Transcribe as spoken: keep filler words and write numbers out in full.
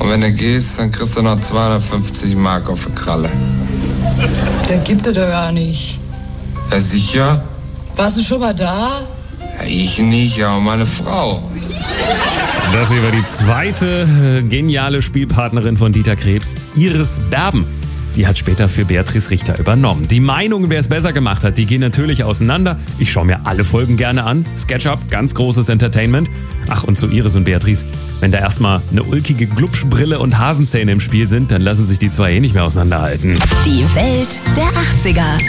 Und wenn du gehst, dann kriegst du noch zweihundertfünfzig Mark auf die Kralle. Der gibt es doch gar nicht. Ja, sicher? Warst du schon mal da? Ja, ich nicht, aber meine Frau. Das hier war die zweite äh, geniale Spielpartnerin von Dieter Krebs, Iris Berben. Die hat später für Beatrice Richter übernommen. Die Meinungen, wer es besser gemacht hat, die gehen natürlich auseinander. Ich schaue mir alle Folgen gerne an. SketchUp, ganz großes Entertainment. Ach, und zu Iris und Beatrice, wenn da erstmal eine ulkige Glubschbrille und Hasenzähne im Spiel sind, dann lassen sich die zwei eh nicht mehr auseinanderhalten. Die Welt der achtziger.